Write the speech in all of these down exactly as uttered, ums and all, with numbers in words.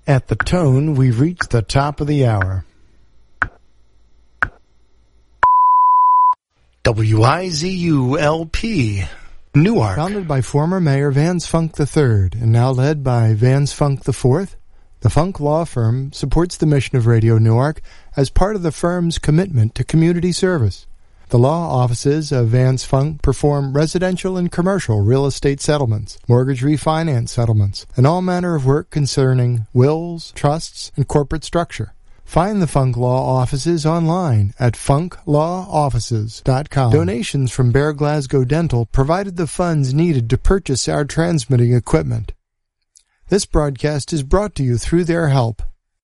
At the tone, we've reached the top of the hour. W I Z U L P, Newark. Founded by former Mayor Vance Funk the third and now led by Vance Funk the fourth, the Funk Law Firm supports the mission of Radio Newark as part of the firm's commitment to community service. The law offices of Vance Funk perform residential and commercial real estate settlements, mortgage refinance settlements, and all manner of work concerning wills, trusts, and corporate structure. Find the Funk Law offices online at funk law offices dot com. Donations from Bear Glasgow Dental provided the funds needed to purchase our transmitting equipment. This broadcast is brought to you through their help.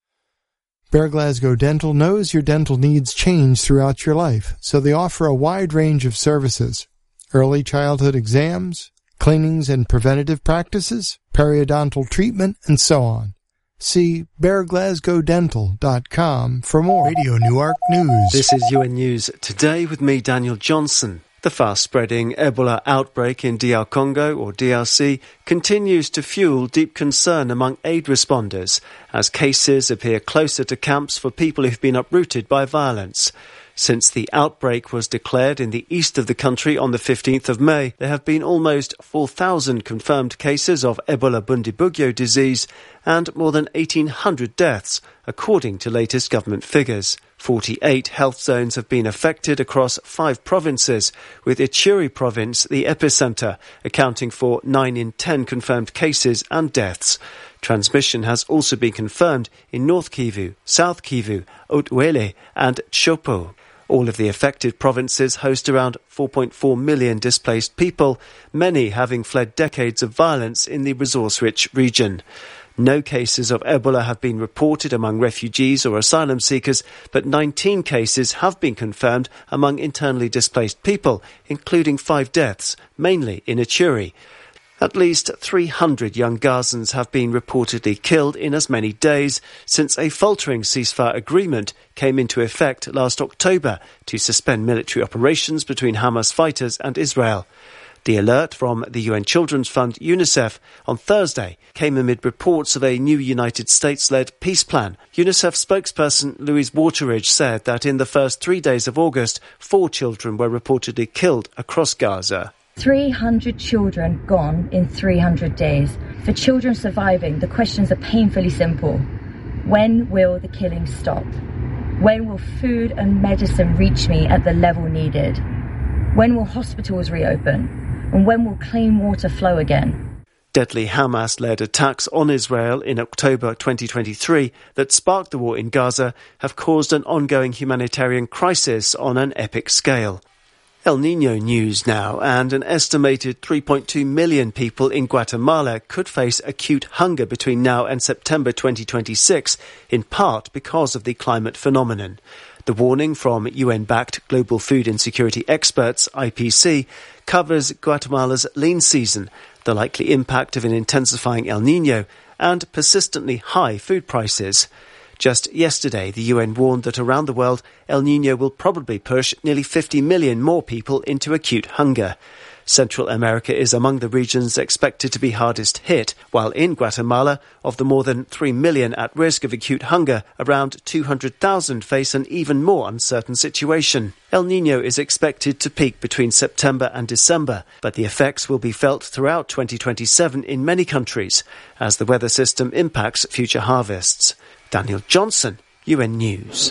Bear Glasgow Dental knows your dental needs change throughout your life, so they offer a wide range of services. Early childhood exams, cleanings and preventative practices, periodontal treatment, and so on. See bear glasgow dental dot com for more. Radio Newark News. This is U N News Today with me, Daniel Johnson. The fast-spreading Ebola outbreak in D R Congo, or D R C, continues to fuel deep concern among aid responders as cases appear closer to camps for people who've been uprooted by violence. Since the outbreak was declared in the east of the country on the fifteenth of May, there have been almost four thousand confirmed cases of Ebola Bundibugyo disease and more than eighteen hundred deaths, according to latest government figures. forty-eight health zones have been affected across five provinces, with Ituri province the epicenter, accounting for nine in ten confirmed cases and deaths. Transmission has also been confirmed in North Kivu, South Kivu, Haut-Uele and Tshopo. All of the affected provinces host around four point four million displaced people, many having fled decades of violence in the resource-rich region. No cases of Ebola have been reported among refugees or asylum seekers, but nineteen cases have been confirmed among internally displaced people, including five deaths, mainly in Ituri. At least three hundred young Gazans have been reportedly killed in as many days since a faltering ceasefire agreement came into effect last October to suspend military operations between Hamas fighters and Israel. The alert from the U N Children's Fund, UNICEF, on Thursday came amid reports of a new United States-led peace plan. UNICEF spokesperson Louise Wateridge said that in the first three days of August, four children were reportedly killed across Gaza. three hundred children gone in three hundred days. For children surviving, the questions are painfully simple. When will the killing stop? When will food and medicine reach me at the level needed? When will hospitals reopen? And when will clean water flow again? Deadly Hamas-led attacks on Israel in October twenty twenty-three that sparked the war in Gaza have caused an ongoing humanitarian crisis on an epic scale. El Niño news now, and an estimated three point two million people in Guatemala could face acute hunger between now and September twenty twenty-six, in part because of the climate phenomenon. The warning from U N-backed Global Food Insecurity Experts, I P C, covers Guatemala's lean season, the likely impact of an intensifying El Niño, and persistently high food prices. Just yesterday, the U N warned that around the world, El Niño will probably push nearly fifty million more people into acute hunger. Central America is among the regions expected to be hardest hit, while in Guatemala, of the more than three million at risk of acute hunger, around two hundred thousand face an even more uncertain situation. El Niño is expected to peak between September and December, but the effects will be felt throughout twenty twenty-seven in many countries, as the weather system impacts future harvests. Daniel Johnson, U N News.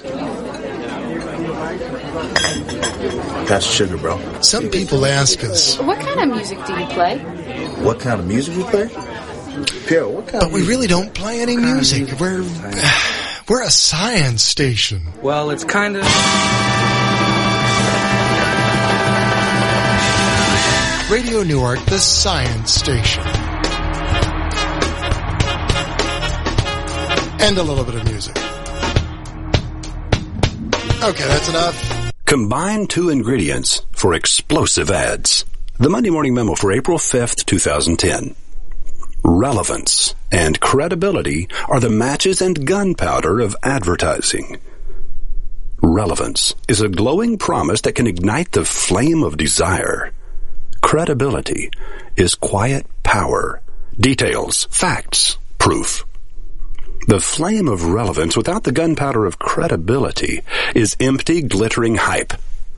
That's sugar, bro. Some people ask us, what kind of music do you play? What kind of music we play? Pierre, what kind but of we music? really don't play any music. music. We're we're a science station. Well, it's kind of... Radio Newark, the science station. And a little bit of music. Okay, that's enough. Combine two ingredients for explosive ads. The Monday Morning Memo for April fifth, twenty ten. Relevance and credibility are the matches and gunpowder of advertising. Relevance is a glowing promise that can ignite the flame of desire. Credibility is quiet power, details, facts, proof. The flame of relevance without the gunpowder of credibility is empty, glittering hype.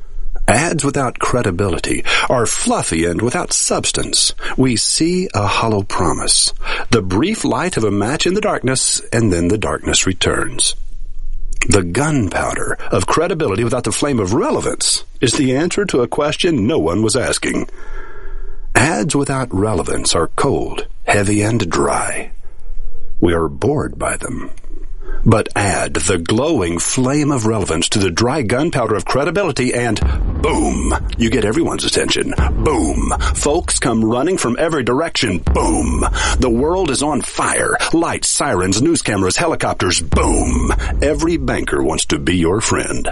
Ads without credibility are fluffy and without substance. We see a hollow promise, the brief light of a match in the darkness, and then the darkness returns. The gunpowder of credibility without the flame of relevance is the answer to a question no one was asking. Ads without relevance are cold, heavy, and dry. We are bored by them. But add the glowing flame of relevance to the dry gunpowder of credibility and boom, you get everyone's attention. Boom. Folks come running from every direction. Boom. The world is on fire. Lights, sirens, news cameras, helicopters. Boom. Every banker wants to be your friend.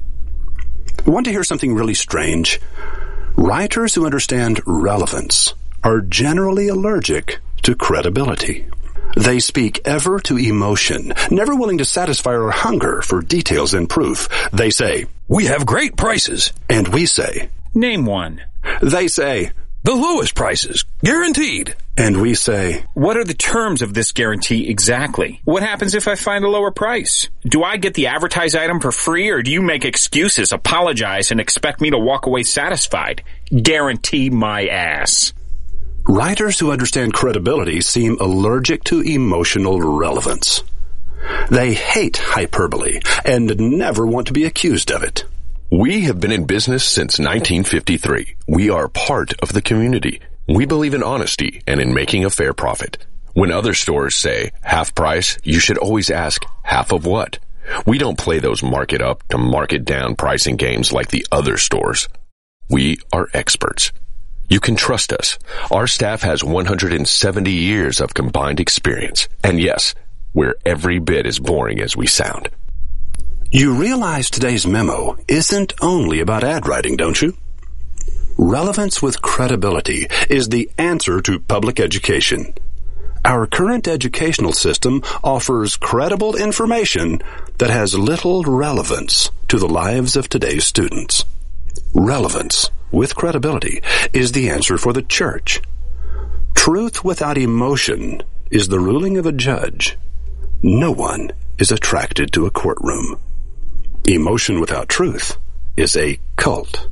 Want to hear something really strange? Writers who understand relevance are generally allergic to credibility. They speak ever to emotion, never willing to satisfy our hunger for details and proof. They say, "We have great prices." And we say, "Name one." They say, "The lowest prices, guaranteed." And we say, "What are the terms of this guarantee exactly? What happens if I find a lower price? Do I get the advertised item for free, or do you make excuses, apologize, and expect me to walk away satisfied? Guarantee my ass." Writers who understand credibility seem allergic to emotional relevance. They hate hyperbole and never want to be accused of it. We have been in business since nineteen fifty-three. We are part of the community. We believe in honesty and in making a fair profit. When other stores say half price, you should always ask half of what? We don't play those market up to market down pricing games like the other stores. We are experts. You can trust us. Our staff has one hundred seventy years of combined experience. And yes, we're every bit as boring as we sound. You realize today's memo isn't only about ad writing, don't you? Relevance with credibility is the answer to public education. Our current educational system offers credible information that has little relevance to the lives of today's students. Relevance with credibility is the answer for the church. Truth without emotion is the ruling of a judge. No one is attracted to a courtroom. Emotion without truth is a cult.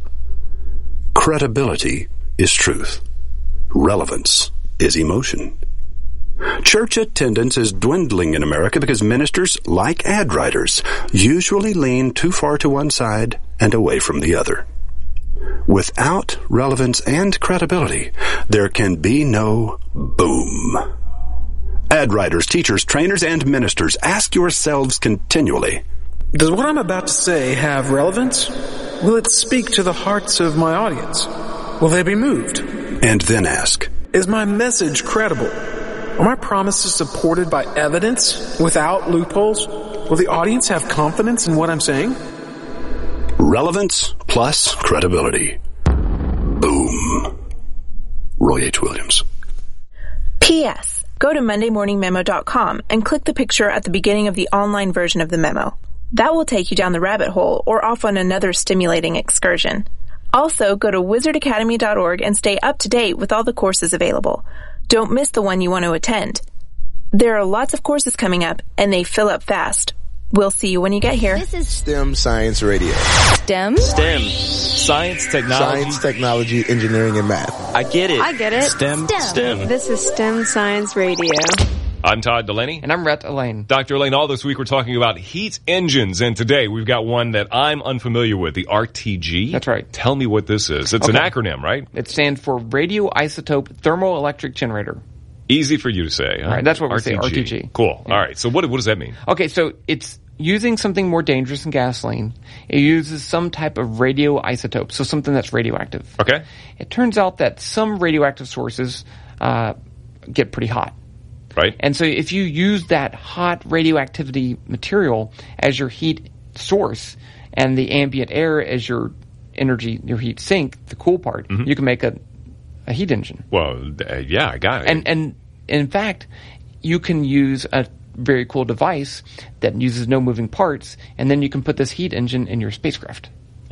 Credibility is truth. Relevance is emotion. Church attendance is dwindling in America because ministers, like ad writers, usually lean too far to one side and away from the other. Without relevance and credibility, there can be no boom. Ad writers, teachers, trainers, and ministers, ask yourselves continually, does what I'm about to say have relevance? Will it speak to the hearts of my audience? Will they be moved? And then ask, is my message credible? Are my promises supported by evidence without loopholes? Will the audience have confidence in what I'm saying? Relevance plus credibility. Boom. Roy H. Williams. P S. Go to monday morning memo dot com and click the picture at the beginning of the online version of the memo. That will take you down the rabbit hole or off on another stimulating excursion. Also, go to wizard academy dot org and stay up to date with all the courses available. Don't miss the one you want to attend. There are lots of courses coming up, and they fill up fast. We'll see you when you get here. This is STEM Science Radio. STEM? STEM. Science, technology. Science, technology, engineering, and math. I get it. I get it. STEM. STEM. STEM. This is STEM Science Radio. I'm Todd Delaney. And I'm Rhett Elaine. Doctor Elaine, all this week we're talking about heat engines, and today we've got one that I'm unfamiliar with, the R T G. That's right. Tell me what this is. It's okay. An acronym, right? It stands for Radioisotope Thermoelectric Generator. Easy for you to say. Huh? All right, that's what we R T G. say, R T G. Cool. Yeah. All right, so what, what does that mean? Okay, so it's using something more dangerous than gasoline. It uses some type of radioisotope, so something that's radioactive. Okay. It turns out that some radioactive sources uh, get pretty hot. Right. And so if you use that hot radioactivity material as your heat source and the ambient air as your energy, your heat sink, the cool part, mm-hmm. you can make a, a heat engine. Well, uh, yeah, I got it. And, and in fact, you can use a very cool device that uses no moving parts, and then you can put this heat engine in your spacecraft.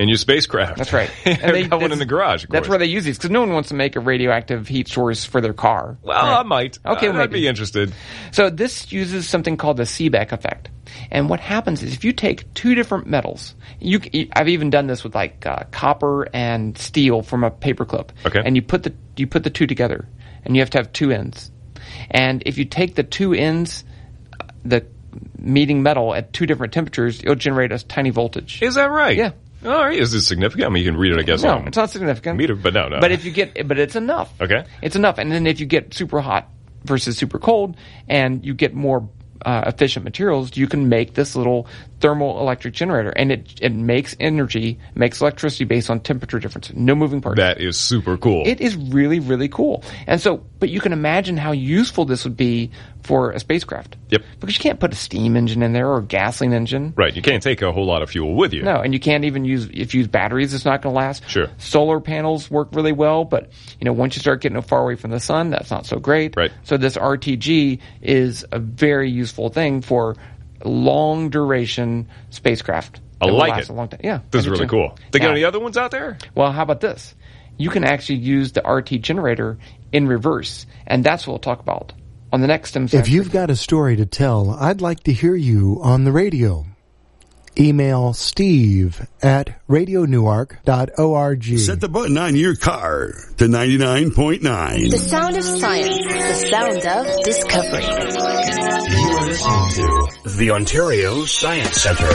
In your spacecraft. That's right. And they got one in the garage, of course. That's where they use these, because no one wants to make a radioactive heat source for their car. Well, right? I might. Okay, I'd maybe. be interested. So this uses something called the Seebeck effect. And what happens is if you take two different metals, you, I've even done this with like uh, copper and steel from a paperclip. Okay. And you put the you put the two together, and you have to have two ends. And if you take the two ends, the meeting metal at two different temperatures, it'll generate a tiny voltage. Is that right? Yeah. All right. Is it significant? I mean, you can read it, I guess. No, on it's not significant. Meter, but no, no. But if you get, but it's enough. Okay. It's enough. And then if you get super hot versus super cold, and you get more uh, efficient materials, you can make this little thermal electric generator, and it it makes energy, makes electricity based on temperature difference. No moving parts. That is super cool. It is really, really cool. And so, but you can imagine how useful this would be for a spacecraft. Yep. Because you can't put a steam engine in there or a gasoline engine. Right. You can't take a whole lot of fuel with you. No, and you can't even use, if you use batteries, it's not going to last. Sure. Solar panels work really well, but, you know, once you start getting far away from the sun, that's not so great. Right. So this R T G is a very useful thing for long duration spacecraft. I that will like last it. A long time. Yeah. This is I do really too. cool. They got Yeah. any other ones out there? Well, how about this? You can actually use the R T generator in reverse, and that's what we'll talk about on the next STEM If you've got a story to tell, I'd like to hear you on the radio. Email Steve at radio newark dot org. Set the button on your car to ninety-nine point nine. The sound of science, the sound of discovery. You are listening to the Ontario Science Centre.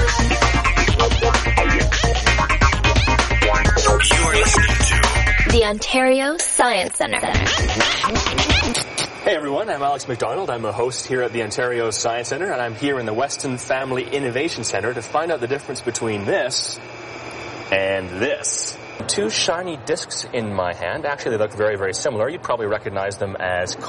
You are listening to the Ontario Science Centre. Hey everyone, I'm Alex McDonald. I'm a host here at the Ontario Science Centre, and I'm here in the Weston Family Innovation Centre to find out the difference between this and this. Two shiny discs in my hand. Actually, they look very, very similar. You'd probably recognize them as